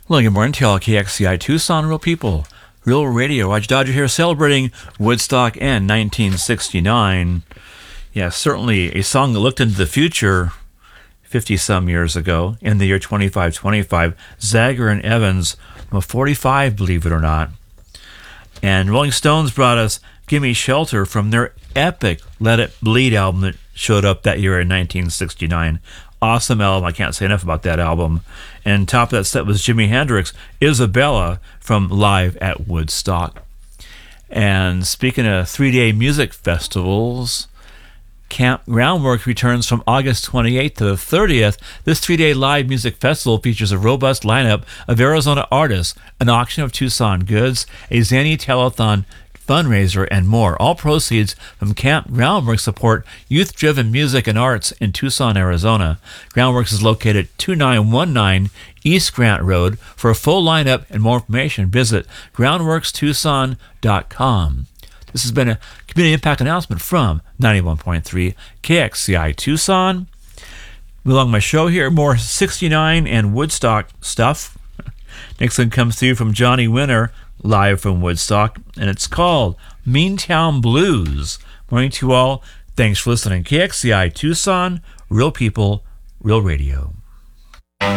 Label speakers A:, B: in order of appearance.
A: Well, good morning to all. KXCI Tucson, Real People, Real Radio. Roger Dodger here celebrating Woodstock and 1969. Yeah, certainly a song that looked into the future 50-some years ago in the year 2525. Zager and Evans, 45, believe it or not. And Rolling Stones brought us Gimme Shelter from their epic Let It Bleed album that showed up that year in 1969. Awesome album. I can't say enough about that album. And top of that set was Jimi Hendrix, Isabella from Live at Woodstock. And speaking of 3-day music festivals, Camp Groundworks returns from August 28th to the 30th. This 3-day live music festival features a robust lineup of Arizona artists, an auction of Tucson goods, a Zanny Telethon fundraiser, and more. All proceeds from Camp Groundworks support youth-driven music and arts in Tucson, Arizona. Groundworks is located at 2919 East Grant Road. For a full lineup and more information, visit groundworkstucson.com. This has been a community impact announcement from 91.3 KXCI Tucson. Along my show here, more 69 and Woodstock stuff. Next one comes through from Johnny Winter, live from Woodstock, and it's called Meantown Blues. Morning to you all. Thanks for listening. KXCI Tucson, Real People, Real Radio.